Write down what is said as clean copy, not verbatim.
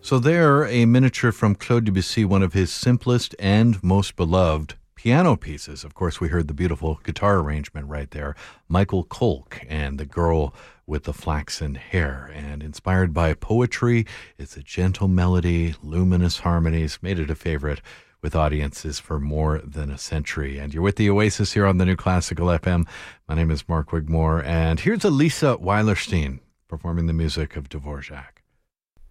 So there, a miniature from Claude Debussy, one of his simplest and most beloved piano pieces. Of course, we heard the beautiful guitar arrangement right there. Michael Kolk and the Girl with the Flaxen Hair. And inspired by poetry, it's a gentle melody, luminous harmonies, made it a favorite with audiences for more than a century. And you're with the Oasis here on the New Classical FM. My name is Mark Wigmore, and here's Elisa Weilerstein performing the music of Dvorak.